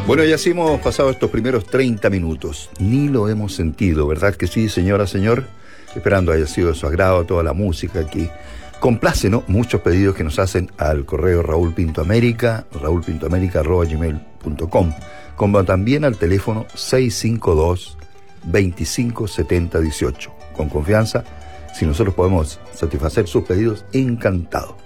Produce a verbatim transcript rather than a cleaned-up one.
Bueno, ya sí hemos pasado estos primeros treinta minutos. Ni lo hemos sentido, ¿verdad que sí, señora, señor? Esperando haya sido de su agrado toda la música aquí. Complace, ¿no? Muchos pedidos que nos hacen al correo Raúl Pinto América, raúl pinto américa arroba gmail punto com, como también al teléfono seis cinco dos, veinticinco setenta dieciocho. Con confianza, si nosotros podemos satisfacer sus pedidos, encantado.